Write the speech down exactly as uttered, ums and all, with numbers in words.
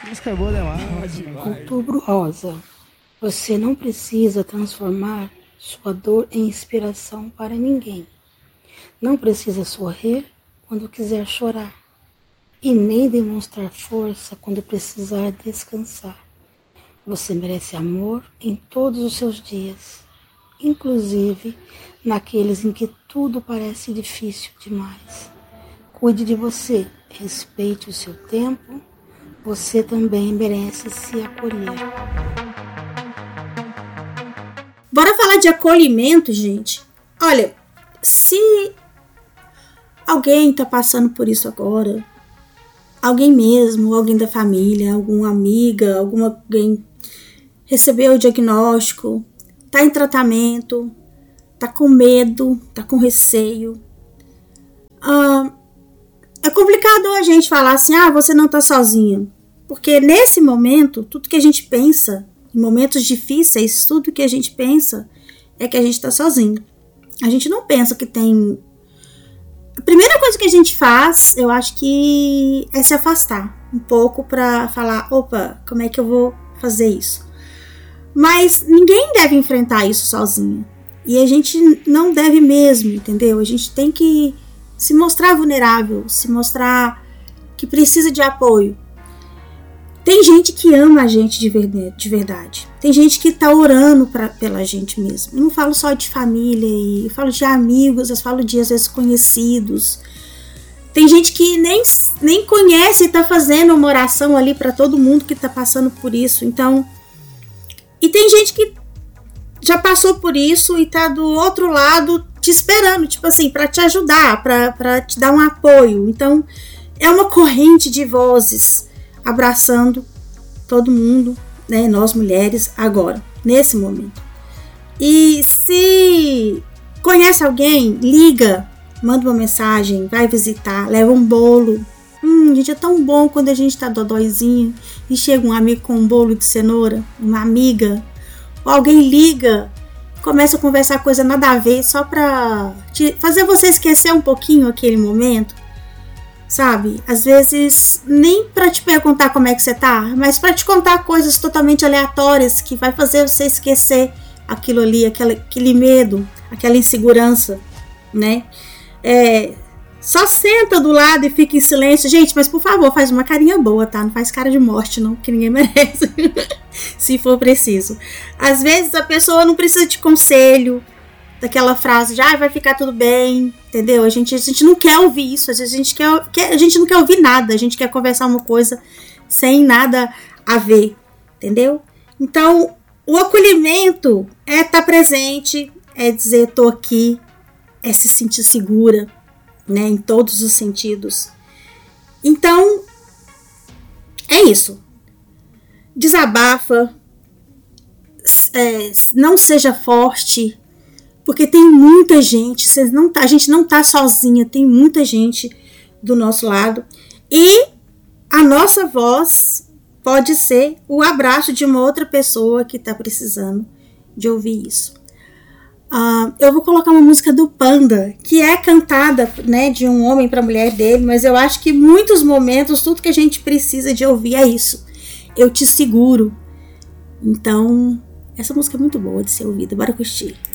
Música é boa demais. Outubro Rosa. Você não precisa transformar sua dor em inspiração para ninguém. Não precisa sorrir quando quiser chorar. E nem demonstrar força quando precisar descansar. Você merece amor em todos os seus dias, inclusive naqueles em que tudo parece difícil demais. Cuide de você, respeite o seu tempo. Você também merece se acolher. Bora falar de acolhimento, gente? Olha, se alguém tá passando por isso agora, alguém mesmo, alguém da família, alguma amiga, alguma, alguém recebeu o diagnóstico, tá em tratamento, tá com medo, tá com receio. Ah, é complicado a gente falar assim, ah, você não tá sozinha. Porque nesse momento, tudo que a gente pensa, em momentos difíceis, tudo que a gente pensa é que a gente tá sozinho. A gente não pensa que tem... A primeira coisa que a gente faz, eu acho que é se afastar um pouco pra falar, opa, como é que eu vou fazer isso? Mas ninguém deve enfrentar isso sozinho. E a gente não deve mesmo, entendeu? A gente tem que se mostrar vulnerável, se mostrar que precisa de apoio. Tem gente que ama a gente de verdade. Tem gente que tá orando pra, pela gente mesmo. Eu não falo só de família, eu falo de amigos, eu falo de, às vezes, conhecidos. Tem gente que nem, nem conhece e tá fazendo uma oração ali pra todo mundo que tá passando por isso. Então, e tem gente que já passou por isso e tá do outro lado te esperando, tipo assim, pra te ajudar, pra, pra te dar um apoio. Então, é uma corrente de vozes abraçando todo mundo, né, nós mulheres, agora, nesse momento. E se conhece alguém, liga, manda uma mensagem, vai visitar, leva um bolo. Hum, gente, é tão bom quando a gente tá dodóizinho e chega um amigo com um bolo de cenoura, uma amiga, ou alguém liga, começa a conversar coisa nada a ver, só pra te fazer você esquecer um pouquinho aquele momento. Sabe, às vezes nem pra te perguntar como é que você tá, mas pra te contar coisas totalmente aleatórias que vai fazer você esquecer aquilo ali, aquele, aquele medo, aquela insegurança, né? É, só senta do lado e fica em silêncio. Gente, mas por favor, faz uma carinha boa, tá? Não faz cara de morte não, que ninguém merece. Se for preciso. Às vezes a pessoa não precisa de conselho, daquela frase de, ah, vai ficar tudo bem, entendeu? A gente, a gente não quer ouvir isso, às vezes a gente, quer, quer, a gente não quer ouvir nada, a gente quer conversar uma coisa sem nada a ver, entendeu? Então, o acolhimento é estar presente, é dizer, tô aqui, é se sentir segura, né, em todos os sentidos. Então, é isso. Desabafa, é, não seja forte, porque tem muita gente, vocês não tá, a gente não tá sozinha, tem muita gente do nosso lado. E a nossa voz pode ser o abraço de uma outra pessoa que está precisando de ouvir isso. Uh, eu vou colocar uma música do Panda, que é cantada, né, de um homem para a mulher dele, mas eu acho que em muitos momentos tudo que a gente precisa de ouvir é isso. Eu te seguro. Então, essa música é muito boa de ser ouvida. Bora curtir.